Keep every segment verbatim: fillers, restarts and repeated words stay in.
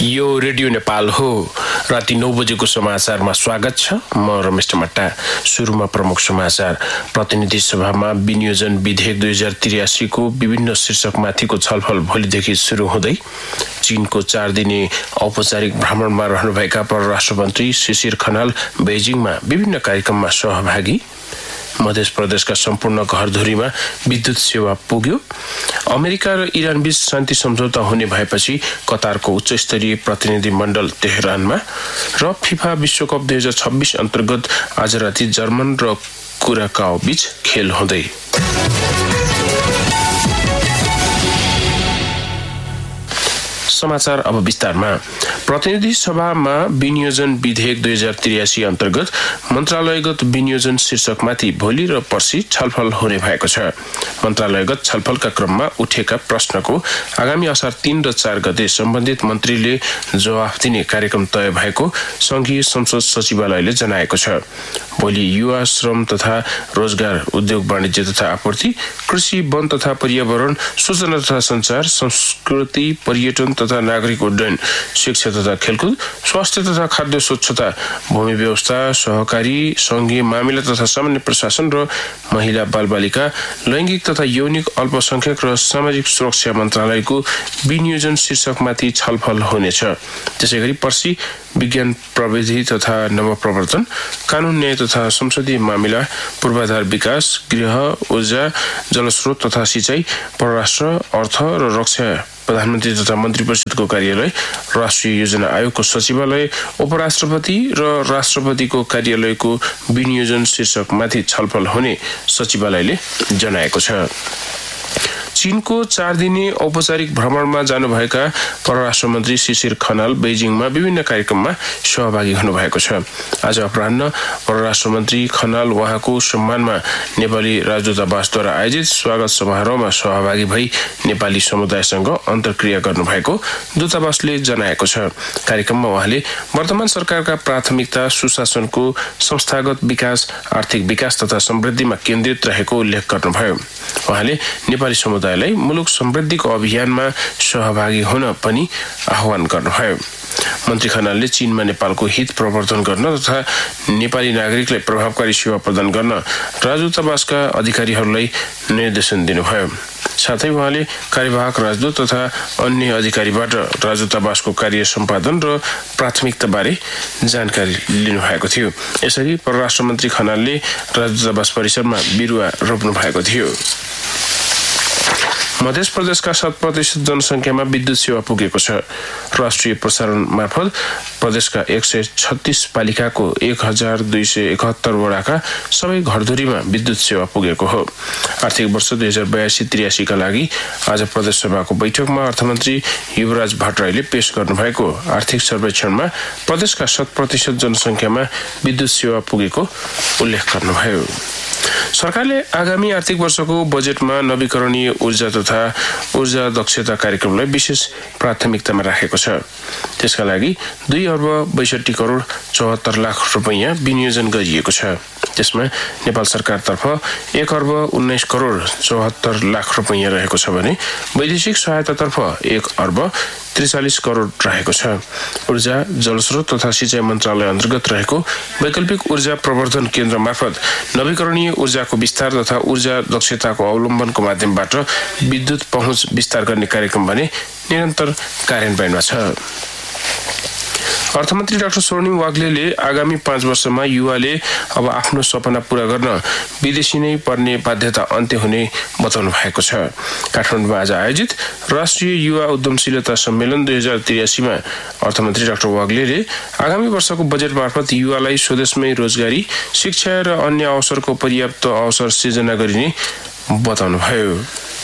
यो रेडियो नेपाल हो। राति नौ बजेको समाचारमा स्वागत छ। म रमेश टमट्टा। सुरुमा प्रमुख समाचार। प्रतिनिधि सभामा विनियोजन विधेयक दुई हजार त्रियासीको विभिन्न शीर्षकमाथिको छलफल भोलिदेखि सुरु हुँदै चीनको चार दिने औपचारिक भ्रमणमा रहनुभएका परराष्ट्र मन्त्री शिशिर खनाल बेजिङमा विभिन्न कार्यक्रममा सहभागी। मध्य प्रदेशका सम्पूर्ण घरधुरीमा विद्युत सेवा पुग्यो। अमेरिका र इरानबीच शान्ति सम्झौता हुने भएपछि कतारको उच्चस्तरीय प्रतिनिधि मण्डल तेहरानमा र फिफा विश्वकप दुई हजार छब्बीस अन्तर्गत आज राति जर्मन र कुराकाओ बीच खेल हुँदै। समाचार अब विस्तारमा। प्रतिनिधि सभामा विनियोजन विधेयक दुई हजार त्रियासी अन्तर्गत मन्त्रालयगत विनियोजन शीर्षकमाथि भोलि र पर्सि छलफल हुने भएको छ। मन्त्रालयगत छलफलका क्रममा उठेका प्रश्नको आगामी असार तीन र चार गते सम्बन्धित मन्त्रीले जवाफ दिने कार्यक्रम तय भएको संघीय संसद सचिवालयले जनाएको छ। भोलि युवा, श्रम तथा रोजगार, उद्योग वाणिज्य तथा आपूर्ति, कृषि, वन तथा पर्यावरण, सूचना तथा संचार, संस्कृति, पर्यटन तथा नागरिक उड्डयन, शिक्षा तथा खेलकुद, स्वास्थ्य तथा खाद्य स्वच्छता, भूमि व्यवस्था, सहकारी, संघीय मामिला तथा सामान्य प्रशासन र महिला बालबालिका, लैंगिक तथा यौनिक अल्पसंख्यक र सामाजिक सुरक्षा मन्त्रालयको विनियोजन शीर्षकमाथि छलफल हुनेछ। त्यसैगरी पर्सि विज्ञान प्रविधि तथा नवप्रवर्तन, कानून, न्याय तथा संसदीय मामिला, पूर्वाधार विकास, गृह, ऊर्जा, जलस्रोत तथा सिंचाई, परराष्ट्र, अर्थ र रक्षा, प्रधानमन्त्री तथा मन्त्री परिषदको कार्यालय, राष्ट्रिय योजना आयोगको सचिवालय, उपराष्ट्रपति र राष्ट्रपतिको कार्यालयको विनियोजन शीर्षकमाथि छलफल हुने सचिवालयले जनाएको छ। चीनको चार दिने औपचारिक भ्रमणमा जानुभएका परराष्ट्र मन्त्री शिशिर खनाल बेजिङमा विभिन्न कार्यक्रममा सहभागी हुनुभएको छ। आज अपराह्न परराष्ट्र मन्त्री खनाल उहाँको सम्मानमा नेपाली राजदूतावासद्वारा आयोजित स्वागत समारोहमा सहभागी भई नेपाली समुदायसँग अन्तर्क्रिया गर्नुभएको दूतावासले जनाएको छ। कार्यक्रममा उहाँले वर्तमान सरकारका प्राथमिकता सुशासनको संस्थागत विकास, आर्थिक विकास तथा समृद्धिमा केन्द्रित रहेको उल्लेख गर्नुभयो। उहाँले नेपाली समुदाय मुलुक समृद्धिको अभियानमा सहभागी हुन पनि आह्वान गर्नुभयो। मन्त्री खनालले चीनमा नेपालको हित प्रवर्धन गर्न तथा नेपाली नागरिकलाई प्रभावकारी सेवा प्रदान गर्न राजदूतावासका अधिकारीहरूलाई निर्देशन दिनुभयो। साथै उहाँले कार्यवाहक राजदूत तथा अन्य अधिकारीबाट राजदूतावासको कार्य सम्पादन र प्राथमिकताबारे जानकारी लिनुभएको थियो। यसरी परराष्ट्र मन्त्री खनालले राजदूतावास परिसरमा बिरुवा रोप्नु भएको थियो। मध्य प्रदेशका शत प्रतिशत जनसङ्ख्यामा विद्युत सेवा पुगेको छ। राष्ट्रिय प्रसारण मार्फत प्रदेशका एक सय छत्तीस पालिकाको एक हजार दुई सय एकहत्तर वडाका सबै घरधुरीमा विद्युत सेवा पुगेको हो। आर्थिक वर्ष दुई हजार बयासी त्रियासीका लागि आज प्रदेश सभाको बैठकमा अर्थमन्त्री युवराज भट्टराईले पेश गर्नुभएको आर्थिक सर्वेक्षणमा प्रदेशका शत प्रतिशत जनसङ्ख्यामा विद्युत सेवा पुगेको उल्लेख गर्नुभयो। सरकारले आगामी आर्थिक वर्षको बजेटमा नवीकरणीय ऊर्जा तथा ऊर्जा दक्षता कार्यक्रमलाई विशेष प्राथमिकतामा राखेको छ। त्यसका लागि दुई अर्ब बैसठी करोड चौहत्तर लाख रुपैयाँ विनियोजन गरिएको छ। त्यसमा नेपाल सरकारतर्फ एक अर्ब उन्नाइस करोड चौहत्तर लाख रुपैयाँ रहेको छ भने वैदेशिक सहायतातर्फ एक अर्ब त्रिचालिस करोड रहेको छ। ऊर्जा, जलस्रोत तथा सिंचाई मन्त्रालय अन्तर्गत रहेको वैकल्पिक ऊर्जा प्रवर्धन केन्द्र मार्फत नवीकरणीय ऊर्जाको विस्तार तथा ऊर्जा दक्षताको अवलम्बनको माध्यमबाट विद्युत पहुँच विस्तार गर्ने कार्यक्रम भने निरन्तर कार्यान्वयनमा छ। अर्थमन्त्री डाक्टर स्वर्णिम वाग्लेले आगामी पाँच वर्षमा युवाले अब आफ्नो सपना पूरा गर्न विदेशी नै पर्ने बाध्यता अन्त्य हुने बताउनु भएको छ। काठमाडौँमा आज आयोजित राष्ट्रिय युवा उद्यमशीलता सम्मेलन दुई हजार त्रियासीमा अर्थमन्त्री डाक्टर वाग्लेले आगामी वर्षको बजेट मार्फत युवालाई स्वदेशमै रोजगारी, शिक्षा र अन्य अवसरको पर्याप्त अवसर सिर्जना गरिने बताउनुभयो।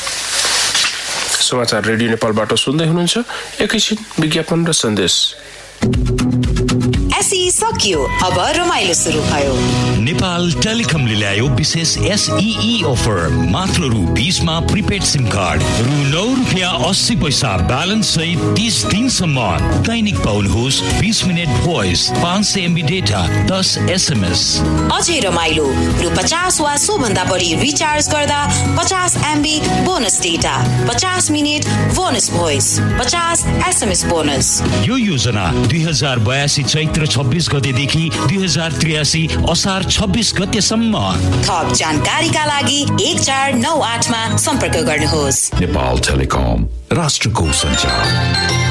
समाचार रेडियो नेपालबाट सुन्दै हुनुहुन्छ। एकैछिन विज्ञापन र सन्देश। S E पार्टी सकियो, अब रमाइलो सुरु भयो। नेपाल टेलिकमले ल्यायो विशेष एसईई अफर। मात्र रु बीसमा प्रिपेड सिम कार्ड, रु नौ रुपियाँ अस्सी पैसा ब्यालेन्स सहित तीस दिनसम्म दैनिक पाउनुहोस् बीस मिनट भोइस, पाँच सय एमबी डेटा, दस एसएमएस। अझै रमाइलो, रु पचास वा सो भन्दा बढी रिचार्ज गर्दा पचास एमबी बोनस डेटा, पचास मिनट बोनस भोइस, पचास एसएमएस बोनस। यो योजना दुई हजार बयासी चैत्र छब्बीस गतेदेखि दुई हजार त्रियासी असार छब्बीस गतेसम्म। थप जानकारीका लागि एक चार नौ आठमा सम्पर्क गर्नुहोस्। नेपाल टेलिकम, राष्ट्रको सञ्चार।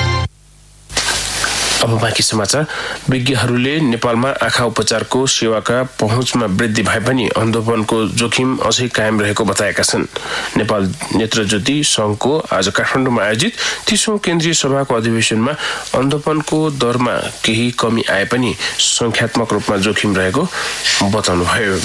अब बाँकी समाचार। विज्ञहरूले नेपालमा आँखा उपचारको सेवाका पहुँचमा वृद्धि भए पनि अन्धोपनको जोखिम अझै कायम रहेको बताएका छन्। नेपाल नेत्रज्योति संघको आज काठमाडौँमा आयोजित तीसौं केन्द्रीय सभाको अधिवेशनमा अन्धोपनको दरमा केही कमी आए पनि संख्यात्मक रूपमा जोखिम रहेको बताउनुभयो।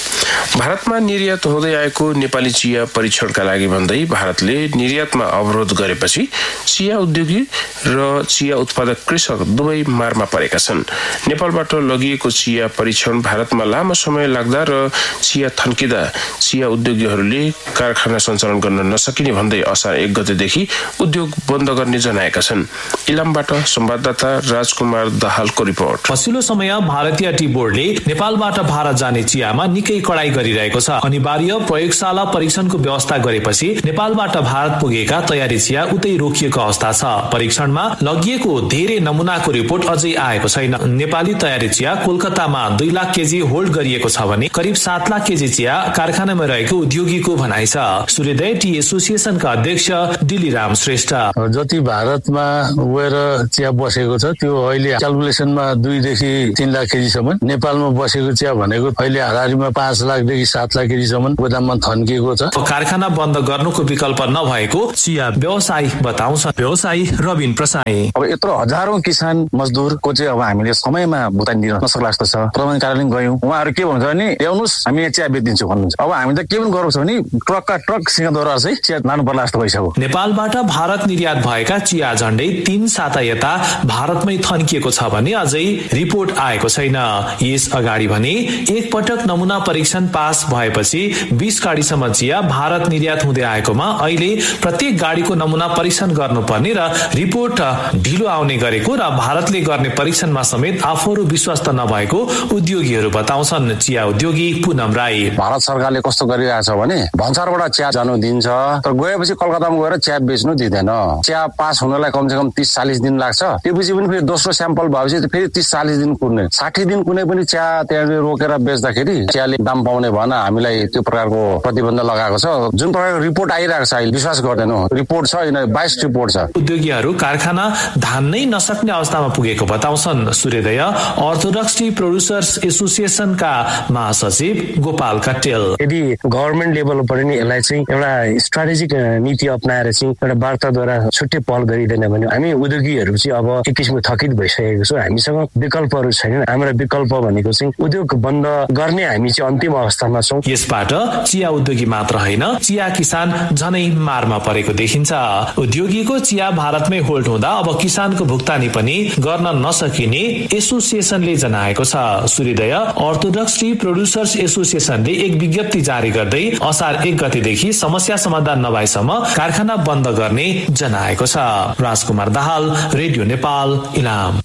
भारतमा निर्यात हुँदै आएको नेपाली चिया परीक्षणका लागि भन्दै भारतले निर्यातमा अवरोध गरेपछि चिया उद्योगी र चिया उत्पादक कृषक दुवै मारमा परेका छन्। नेपालबाट लगिएको चिया परीक्षण भारतमा लामो समय लाग्दा र चिया थन्किँदा चिया उद्योगीहरूले कारखाना सञ्चालन गर्न नसकिने भन्दै असार एक गतेदेखि उद्योग बन्द गर्ने जनाएका छन्। इलामबाट संवाददाता राजकुमार दाहालको रिपोर्ट। पछिल्लो समय भारतीय टी बोर्डले नेपालबाट भारत जाने चियामा निकै कडाई गरिरहेको छ। अनिवार्य प्रयोगशाला परीक्षणको व्यवस्था गरेपछि नेपालबाट भारत पुगेका तयारी चिया उतै रोकिएको अवस्था छ। परीक्षणमा लगिएको धेरै नमुनाको रिपोर्ट अझै आएको छैन। नेपाली तयारी चिया कोलकातामा दुई लाख केजी होल्ड गरिएको छ भने करिब सात लाख केजी चिया कारखानामा रहेको उद्योगीको भनाइ छ। सूर्योदय टी एसोसिएसनका अध्यक्ष दिलीराम श्रेष्ठ, जति भारतमा गएर चिया बसेको छ त्यो अहिले क्यालकुलेसनमा दुईदेखि तीन लाख केजीसम्म, नेपालमा बसेको चिया भनेको अहिले हाराहारीमा पाँच लाखदेखि सात लाख केजीसम्म गोदाममा थन्किएको छ। कारखाना बन्द गर्नुको विकल्प नभएको चिया व्यवसायी बताउँछ। व्यवसायी रबिन प्रसाई, अब यत्रो हजारौं किसान मजदुरको चाहिँ अब हामीले समयमा भुक्तानी दिन नसक्ला जस्तो छ। प्रबन्धन कार्यालय गयौँ, उहाँहरू के भन्छ भने ल्याउनुहोस् हामी यहाँ चिया बेचिदिन्छौँ भन्नुहुन्छ। अब हामी त के पनि गर्छौँ भने ट्रकका ट्रक सिंहदरबार चाहिँ चिया लानु पर्ला जस्तो भइसक्यो। नेपालबाट भारत निर्यात भएका चिया झण्डै तीन साता यता भारतमै थन्किएको छ भने अझै रिपोर्ट आएको छैन। यस अगाडि भने एक पटक नमुना परीक्षण पास भएपछि बीस गाडीसम्म चिया भारत निर्यात हुँदै आएकोमा अहिले प्रत्येक गाडीको नमुना परीक्षण गर्नुपर्ने र रिपोर्ट ढिलो आउने गरेको र भारतले गर्ने परीक्षणमा समेत आफूहरू विश्वस्त नभएको उद्योगीहरू बताउँछन्। चिया उद्योगी पुनम राई, भारत सरकारले कस्तो गरिरहेछ भने भन्सारबाट चिया जानु दिन्छ, तर गएपछि कलकत्तामा गएर चिया बेच्नु दिँदैन। चिया पास हुनलाई कमसे कम तीस चालिस दिन लाग्छ। त्यसपछि पनि फेरि दोस्रो स्याम्पल भएपछि फेरि तीस चालिस दिन कुर्ने, साठी दिन कुनै पनि चिया त्यहाँ रोकेर बेच्दाखेरि चियाले दाम पाउने भएन। हामीलाई त्यो प्रकारको प्रतिबन्ध लगाएको छ। जुन प्रकारको रिपोर्ट आइरहेको छ अहिले विश्वास गर्दैनौ, रिपोर्ट छ बाइस रिपोर्ट छ। उद्योगीहरू कारखाना धान्नै नसक्ने अवस्थामा पुगेको बताउँछन्। सूर्योदय अर्थोडक्स टी प्रोड्युसर्स एसोसिएसनका महासचिव गोपाल कटेल, यदि गभर्मेन्ट लेभलबाट नि यसलाई चाहिँ एउटा स्ट्राटेजिक नीति अपनाएर चाहिँ एउटा वार्ताद्वारा छुट्टै पहल गरिँदैन भने हामी उद्योगीहरू चाहिँ अब एक किसिमको थकित भइसकेको छौँ। हामीसँग विकल्पहरू छैनन्। हाम्रो विकल्प भनेको चाहिँ उद्योग बन्द गर्ने हामी चाहिँ अन्तिम अवस्थामा छौँ। यसबाट चिया उद्योगी मात्र होइन, चिया किसान झनै मारमा परेको देखिन्छ। उद्योगीको चिया भारतमै होल्ड हुँदा अब किसानको भुक्तानी पनि गर्न नसकिने एसोसिएसनले जनाएको छ। सूर्योदय अर्थोडक्स टी प्रोड्युसर्स एसोसिएसनले एक विज्ञप्ति जारी गर्दै असार एक गतेदेखि समस्या समाधान नभएसम्म कारखाना बन्द गर्ने जनाएको छ। राजकुमार दाहाल, रेडियो नेपाल, इलाम।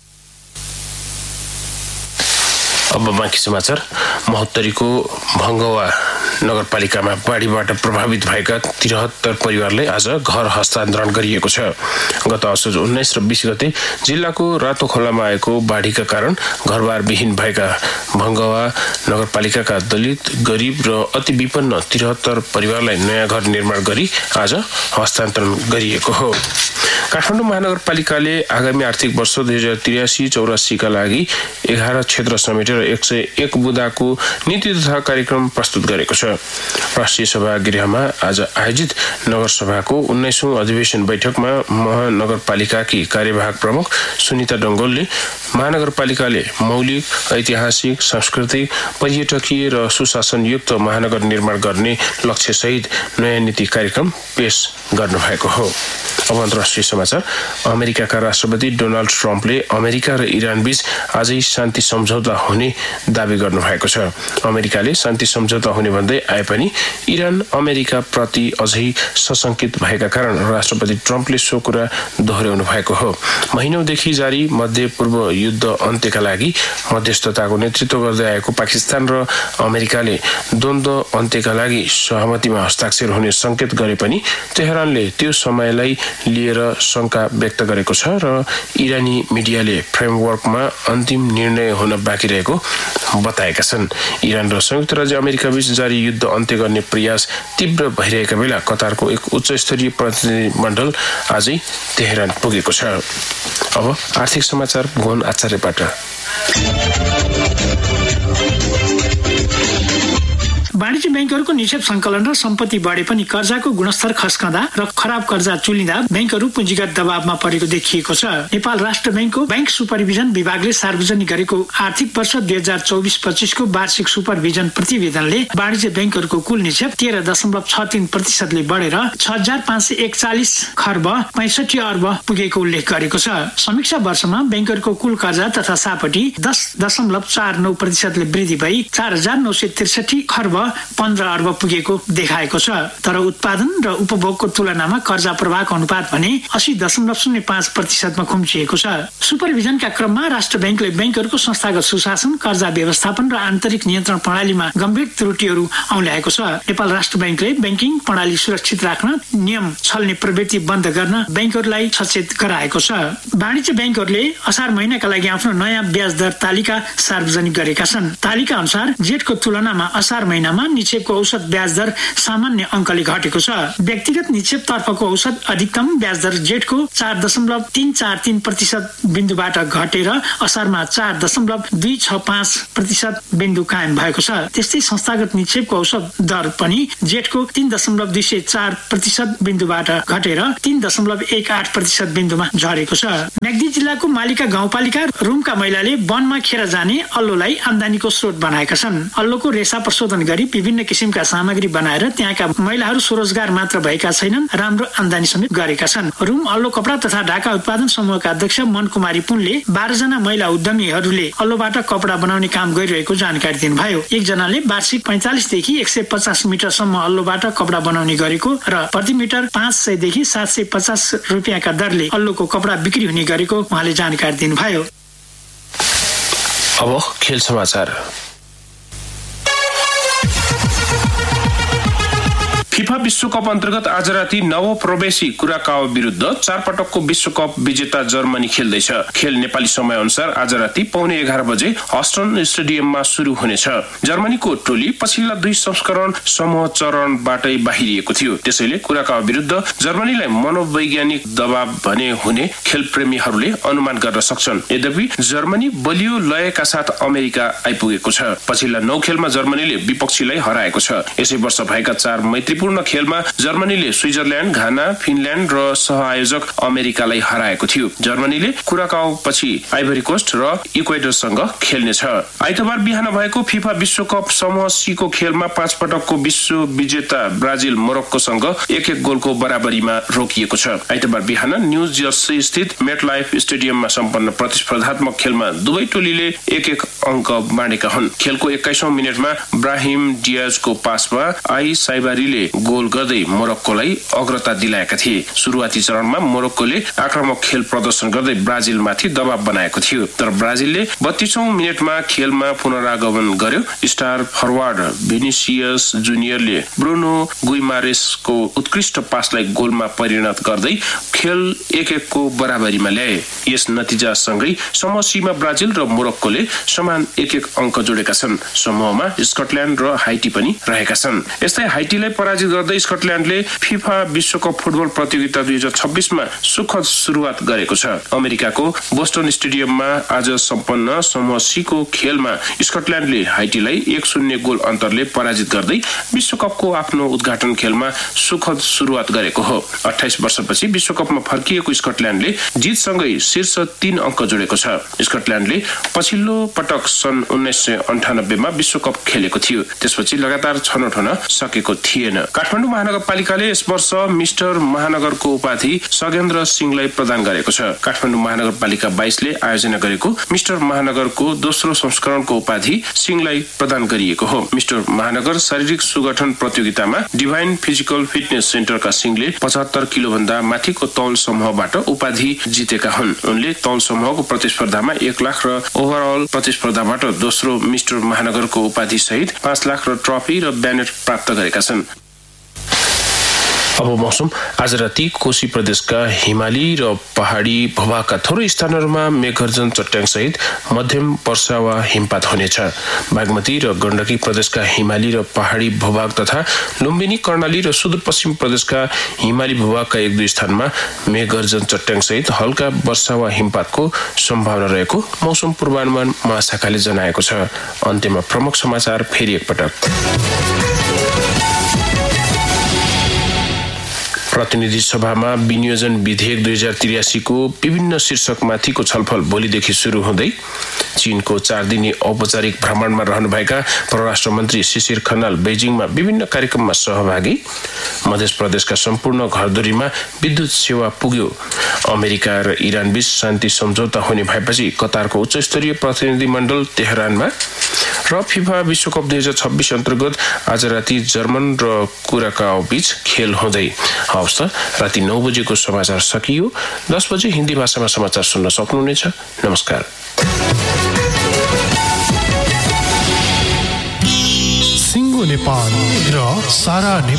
अब बाँकी समाचार। महोत्तरीको भङ्गवा नगरपालिकामा बाढीबाट प्रभावित भएका त्रिहत्तर परिवारलाई आज घर हस्तान्तरण गरिएको छ। गत असोज उन्नाइस र बीस गते जिल्लाको रातो खोलामा आएको बाढीका कारण घरबार विहीन भएका भङ्गवा नगरपालिकाका दलित, गरिब र अति विपन्न त्रिहत्तर परिवारलाई नयाँ घर निर्माण गरी आज हस्तान्तरण गरिएको हो। काठमाडौँ महानगरपालिकाले आगामी आर्थिक वर्ष दुई हजार त्रियासी चौरासीका लागि एघार क्षेत्र समेटेर एक सय एक बुदाको नीति तथा कार्यक्रम प्रस्तुत गरेको छ। राष्ट्रिय सभागृहमा आज आयोजित नगरसभाको उन्नाइसौं अधिवेशन बैठकमा महानगरपालिकाकी कार्यवाहक प्रमुख सुनिता डङ्गोलले महानगरपालिकाले मौलिक, ऐतिहासिक, सांस्कृतिक, पर्यटकीय र सुशासनयुक्त महानगर निर्माण गर्ने लक्ष्यसहित नयाँ नीति कार्यक्रम पेश गर्नुभएको हो। अब अन्तर्राष्ट्रिय समाचार। अमेरिकाका राष्ट्रपति डोनाल्ड ट्रम्पले अमेरिका र इरान बीच आजै शान्ति सम्झौता हुने दावी गर्नु भएको छ। अमेरिकाले शान्ति सम्झौता हुने भन्दै आए पनि इरान अमेरिका प्रति अझै सशंकित भएका कारण राष्ट्रपति ट्रम्पले सो कुरा दोहोर्याउनु भएको हो। महिनौदेखि जारी मध्य पूर्व युद्ध अन्त्यका लागि मध्यस्थताको नेतृत्व गर्दै आएको पाकिस्तान र अमेरिकाले द्वन्द्व अन्त्यका लागि सहमतिमा हस्ताक्षर हुने संकेत गरे पनि तेहरानले त्यो समयलाई लिएर शंका व्यक्त गरेको छ र इरानी मिडियाले फ्रेमवर्कमा अन्तिम निर्णय हुन बाँकी रहेको बताएका छन्। इरान र संयुक्त राज्य अमेरिका बीच जारी युद्ध अन्त्य गर्ने प्रयास तीव्र भइरहेका बेला कतारको एक उच्च स्तरीय प्रतिनिधिमण्डल आजै तेहरान पुगेको छ। अब आर्थिक समाचार भुवन आचार्यबाट। वाणिज्य बैंकहरूको निक्षेप संकलन र सम्पत्ति बढे पनि कर्जाको गुणस्तर खस्कँदा र खराब कर्जा चुलिँदा बैंकहरू पुँजीगत दबावमा परेको देखिएको छ। नेपाल राष्ट्र बैंकको बैंक सुपरभिजन विभागले सार्वजनिक गरेको आर्थिक वर्ष दुई हजार चौबिस पच्चीसको वार्षिक सुपरभिजन प्रतिवेदनले वाणिज्य बैंकहरूको कुल निक्षेप तेह्र दशमलव छ तीन प्रतिशतले बढेर छ हजार पाँच सय एकचालिस खर्ब पैंसठी अर्ब पुगेको उल्लेख गरेको छ। समीक्षा वर्षमा बैंकहरूको कुल कर्जा तथा सापटी दस दशमलव चार नौ प्रतिशतले वृद्धि भई चार हजार नौ सय त्रिसठी खर्ब पन्ध्र अर्ब पुगेको देखाएको छ। तर उत्पादन र उपभोगको तुलनामा कर्जा प्रवाहको अनुपात भने अस्सी दशमलव शून्य पाँच प्रतिशतमा खुम्चिएको छ। सुपरभिजनका क्रममा राष्ट्र बैंकले बैंकहरूको संस्थागत सुशासन, कर्जा व्यवस्थापन र आन्तरिक नियन्त्रण प्रणालीमा गम्भीर त्रुटिहरू औल्याएको छ। नेपाल राष्ट्र बैंकले बैंकिङ प्रणाली सुरक्षित राख्न, नियम छल्ने प्रवृत्ति बन्द गर्न बैंकहरूलाई सचेत गराएको छ। वाणिज्य बैंकहरूले असार महिनाका लागि आफ्नो नयाँ ब्याज दर तालिका सार्वजनिक गरेका छन्। तालिका अनुसार जेठको तुलनामा असार महिनामा निक्षेपको औसत ब्याज दर सामान्य अङ्कले घटेको छ। व्यक्तिगत निक्षेप तर्फको औसत अधिकतम ब्याज दर जेठको चार दशमलव तीन चार तीन प्रतिशत बिन्दुबाट घटेर असारमा चार दशमलव दुई छ पाँच प्रतिशत बिन्दु कायम भएको छ। त्यस्तै संस्थागत निक्षेपको औसत दर पनि जेठको तीन दशमलव दुई सय चार प्रतिशत बिन्दुबाट घटेर तीन दशमलव एक आठ प्रतिशत बिन्दुमा झरेको छ। म्याग्दी जिल्लाको मालिका गाउँपालिका रुमका महिलाले वनमा खेर जाने अल्लोलाई आमदानीको स्रोत बनाएका छन्। अल्लोको रेशा प्रशोधन गरी विभिन्न किसिमका सामग्री बनाएर त्यहाँका महिलाहरू स्वरोजगार मात्र भएका छैनन्, राम्रो आमदानी समेत गरेका छन्। रुम अल्लो कपडा तथा ढाका उत्पादन समूहका अध्यक्ष मन कुमारी पुनले बाह्र जना महिला उद्यमीहरूले अल्लोबाट कपडा बनाउने काम गरिरहेको जानकारी दिनुभयो। एकजनाले वार्षिक पैंतालिसदेखि एक सय पचास मिटरसम्म अल्लोबाट कपडा बनाउने गरेको र प्रति मिटर पाँच सयदेखि सात सय पचास रुपियाँका दरले अल्लोको कपडा बिक्री हुने गरेको उहाँले जानकारी दिनुभयो। अब खेल समाचार। फिफा विश्वकप अन्तर्गत आज राति नवप्रवेशी कुराकाओ विरुद्ध चार पटकको विश्वकप विजेता जर्मनी खेल्दैछ। खेल नेपाली समय अनुसार आज राति पौने एघार बजे हस्टन स्टेडियममा शुरू हुनेछ। जर्मनीको टोली पछिल्ला दुई संस्करण समूह चरणबाटै बाहिरिएको थियो। त्यसैले कुराकाओ विरुद्ध जर्मनीलाई मनोवैज्ञानिक दबाव भने हुने खेल प्रेमीहरूले अनुमान गर्न सक्छन्। यद्यपि जर्मनी बलियो लयका साथ अमेरिका आइपुगेको छ। पछिल्ला नौ खेलमा जर्मनीले विपक्षीलाई हराएको छ। यसै वर्ष भएका चार मैत्रीपूर्ण खेलमा जर्मनीले स्विजरल्याण्ड, घाना, फिनल्याण्ड र सहआयोजक अमेरिकालाई हराएको थियो। जर्मनीले कुराकाओ पछि आइभरी कोस्ट र इक्वेडरसँग खेल्नेछ। आइतबार बिहान भएको फिफा विश्वकप समूह सी को खेलमा पाँच पटकको विश्व विजेता ब्राजिल मोरक्कोसँग एक एक गोलको बराबरीमा रोकिएको छ। आइतबार बिहान न्यू जर्सी स्थित मेटलाइफ स्टेडियममा सम्पन्न प्रतिस्पर्धात्मक खेलमा दुवै टोलीले एक एक अङ्क बाँडेका हुन्। खेलको एक्काइसौं मिनटमा ब्राहिम डियाजको पासमा आई साइबारीले गोल गर्दै मोरक्कोलाई अग्रता दिलाएका थिए। सुरुवाती चरणमा मोरक्कोले आक्रामक खेल प्रदर्शन गर्दै ब्राजिलमाथि दबाव बनाएको थियो, तर ब्राजिलले बत्तीसौं मिनटमा खेलमा पुनरागमन गर्यो। स्टार फरवार्ड भिनिसियस जुनियरले ब्रुनो गुइमारेसको उत्कृष्ट पासलाई गोलमा परिणत गर्दै खेल एक एक को बराबरीमा ल्याए। यस नतिजासँगै समूह सीमा ब्राजिल र मोरक्कोले समान एक एक अङ्क जोडेका छन्। समूहमा स्कटल्याण्ड र हाइटी पनि रहेका छन्। यस्तै हाइटीलाई पराजित गर्दै स्कटल्याण्डले फिफा विश्वकप फुटबल प्रतियोगिता दुई हजार छब्बीसमा सुखद सुरुवात गरेको छ। अमेरिकाको बोस्टन स्टेडियममा आज सम्पन्न समूह सी को खेलमा स्कटल्याण्डले हाइटीलाई एक शून्य गोल अन्तरले पराजित गर्दै विश्वकपको आफ्नो उद्घाटन खेलमा सुखद सुरुवात गरेको हो। अट्ठाइस वर्षपछि विश्वकपमा फर्किएको स्कटल्याण्डले जितसँगै शीर्ष तीन अङ्क जोडेको छ। स्कटल्याण्डले पछिल्लो पटक सन् उन्नाइस सय अन्ठानब्बेमा विश्वकप खेलेको थियो। त्यसपछि लगातार छनौट हुन सकेको थिएन। काठमाडौँ महानगरपालिकाले यस वर्ष मिस्टर महानगरको उपाधि सगेन्द्र सिंहलाई प्रदान गरेको छ। काठमाडौँ महानगरपालिका बाइसले आयोजना गरेको मिस्टर महानगरको दोस्रो संस्करणको उपाधि सिंहलाई प्रदान गरिएको हो। मिस्टर महानगर शारीरिक सुगठन प्रतियोगितामा डिभाइन फिजिकल फिटनेस सेन्टरका सिंहले पचहत्तर किलो भन्दा माथिको तौल समूहबाट उपाधि जितेका हुन्। उनले तौल समूहको प्रतिस्पर्धामा एक लाख र ओभरअल प्रतिस्पर्धाबाट दोस्रो मिस्टर महानगरको उपाधि सहित पाँच लाख र ट्रफी र ब्यानर प्राप्त गरेका छन्। अब मौसम। आज राति कोशी प्रदेशका हिमाली र पहाडी भूभागका थोरै स्थानहरूमा मेघगर्जन चट्याङ सहित मध्यम वर्षा वा हिमपात हुनेछ। बागमती र गण्डकी प्रदेशका हिमाली र पहाडी भूभाग तथा लुम्बिनी कर्णाली र सुदूरपश्चिम प्रदेशका हिमाली भूभागका एक दुई स्थानमा मेघगर्जन चट्याङ सहित हल्का वर्षा वा हिमपातको सम्भावना रहेको मौसम पूर्वानुमान महाशाखाले जनाएको छ। अन्त्यमा प्रमुख समाचार फेरि एकपटक। प्रतिनिधि सभामा विनियोजन विधेयक दुई हजार त्रियासीको विभिन्न शीर्षकमाथिको छलफल भोलिदेखि शुरू हुँदै चीनको चार दिने औपचारिक भ्रमणमा रहनुभएका परराष्ट्र मन्त्री शिशिर खनाल बेजिङमा विभिन्न कार्यक्रममा सहभागी। मध्य प्रदेशका सम्पूर्ण घरधुरीमा विद्युत सेवा पुग्यो। अमेरिका र इरान बीच शान्ति सम्झौता हुने भएपछि कतारको उच्चस्तरीय प्रतिनिधि मण्डल तेहरानमा र फिफा विश्वकप दुई हजार छब्बीस अन्तर्गत आज राति जर्मन र कुराकाओ बीच खेल हुँदै। हवस् त, राति नौ बजेको समाचार सकियो। दस बजे हिन्दी भाषामा समाचार सुन्न सक्नुहुनेछ। नमस्कार। सिङ्गो नेपाल र सारा